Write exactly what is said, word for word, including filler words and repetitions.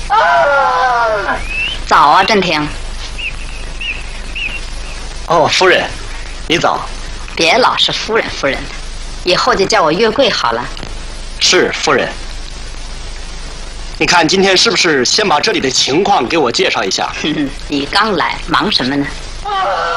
早啊，振廷。 哦，夫人，你早。 别老是夫人夫人的，以后就叫我月桂好了。 是夫人。你看今天是不是先把这里的情况给我介绍一下？ 哼哼，你刚来，忙什么呢？